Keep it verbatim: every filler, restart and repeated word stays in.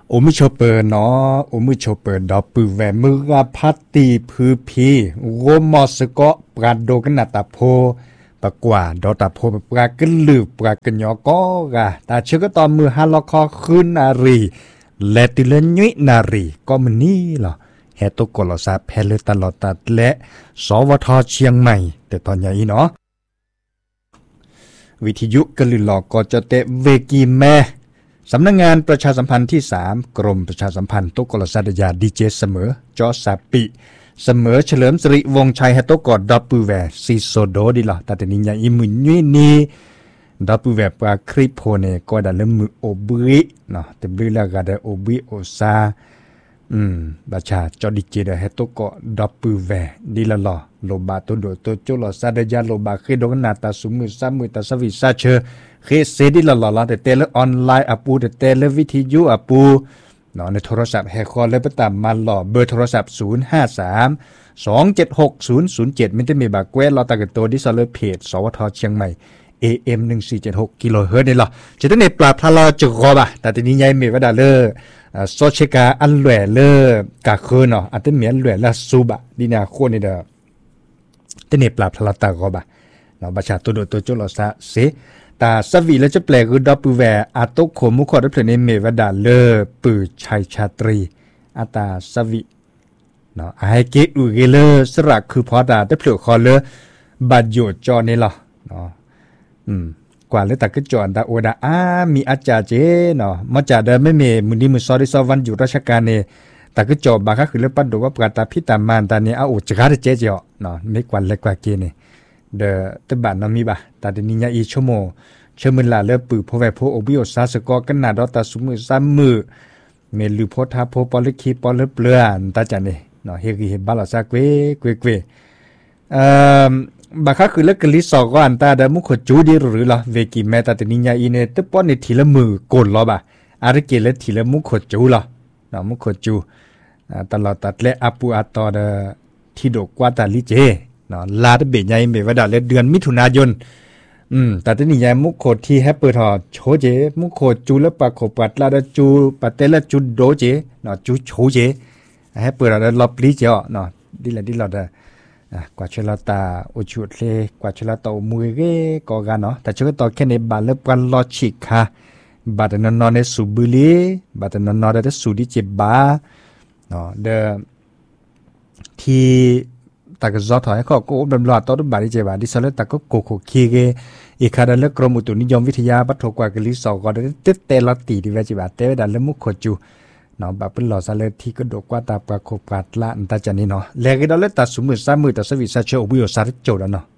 โอมิโชเปอร์เนาะโอมิโชเปอร์ดอปือแวมือกาพัตตีพือพีโวมอสกอปราโดกันนาตาโพปะกว่าดอตาโพปรากันลืบปรากันยอก็กะแต่เชื่อก็ตอนมือฮาลอคอคืนนารีและติเลนยุยนารีก็มันนี่เหรอเฮตุกลซาเพลตลอดตัดและสวทเชียงใหม่แต่ตอนนี้เนาะวิทยุกลือหลอกก็จะเตะเวกีแม่สำนักงานประชาสัมพันธ์ที่สามกรมประชาสัมพันธ์ตุกลสัตยาดีเจเสมอจอสาปิเสมอเฉลิมสิริวงชัยเฮตุกอดดับปือแวซีโซโดดีล่ะแต่นี้ยังอิมุนยุยนีดับปือแวปลาคริโพเนก็ได้เริ่มมือโอบิเนาะแต่บริลาก็ได้โอบิโอซาอืมบัชาจอดิเจเดเฮตุกอดับปือแวดีละล่ะโลบาตัวโดตัวจุลสัตยาโลบาเคดกันนาตาสุมือซามือตาสวิซาเชเคเซดิละละละแต่เตลออนไลน์อปูแต่เตลวิทยุอปูเนาะในโทรศัพท์แฮคอลเลยไปตามมาหล่อเบอร์โทรศัพท์ศูนย์ ห้า สาม สอง เจ็ด หก ศูนย์ ศูนย์ เจ็ดมันจะมีบากแกวรอตากตัวดิซอลเลอร์เพจสวทเชียงใหม่ เอ เอ็ม หนึ่งสี่เจ็ดหก กิโลเฮิรตซ์นี่ล่ะจะได้ในปราบพลาจะกอบอ่ะแต่ทีนี้ยายเมวดาเลอร์โซเชกาอันแหล่เลอร์กาคืนเนาะอันที่เมียนแหล่ละซูบะดีนาโคนี่เด้อแต่ในปราบพลาตากอบอ่ะเนาะประชาตัวโดตัวจุลซะเสตาสวีแล้วจะแปลคือดับปือแวอาตุโขมุขอดับเพลในเมวดาเลอปือชัยชาตรีอาตาสวีเนาะไอเกอูเกเลอสระคือพอดาดับเพลคอเลบัดโยจอนี่ล่ะเนาะอืมกว่าเลยตาก็จอนตาโอดาอามีอาจารย์เจเนาะมาจากเดิมไม่เมมื้อนี้มื้อซอดิซอวันอยู่ราชการเนี่ยตาก็จอบาคะคือเลยปัดดูว่าปราตาพิตามานตาเนี่ยเอาอุจกาเจเจาะเนาะไม่กว่าเลยกว่าเกนี่เดอตบานนมีบะตาเดนิญาอีชั่วโมงเชื่อมันลาเลปือพอแวโพโอบิโอซาสกอกันนาดอตาสุมือซ้ำมือเมลือโพธาโพปอลิคีปอลเปลือนตาจันนี่เนาะเฮกิเฮบาลาซาเกวเกวเกวเอ่อบาคะคือเล็กกลิสอก็อันตาเดมุขจูดีหรือล่ะเวกิแมตาเดนิญาอีเนตปอนในทีละมือกดล้อบะอาริเกเลทีละมุขจูล่ะเนาะมุขจูตลอดตัดและอาปูอาตอเดที่ดกกว่าตาลิเจเนาะลาดเบยใหญ่เมวดาเดือนมิถุนายนอืมแต่ตอนนี้ยายมุขโคที่แฮปเปอร์ทอโชเจมุขโคจูและปะโคปัดลาดจูปะเตละจูโดเจเนาะจูโชเจแฮปเปอร์ลอบลิเจาะเนาะดิละดิละดอ่ะกว่าชลตาอุชุเลกว่าชลตามุยเกก็กันเนาะแต่ชก็ต่อแค่ในบาเลปันลอชิกค่ะบาดนนอนในสุบุลีบาดนนอนได้สุดิเจบาเนาะเดที่ตากจอถอยเขาก็อบรมหลอดต้นบาริเจบาดิสเลตก็โกโคคีเกอีคาดันเลกรมอุตุนิยมวิทยาบัตรกว่ากลิสอก็ได้เตเตลตีดิเวจิบาเตดันเลมุขจูเนาะแบบเป็นหลอดซาเลที่ก็ดกว่าตาปลาโคปัดละอันตาจันนี่เนาะแล้วก็ดันเลตัดสมือซ้ำมือตัดสวิสาเชอบิโอซาริโจแล้วเนาะ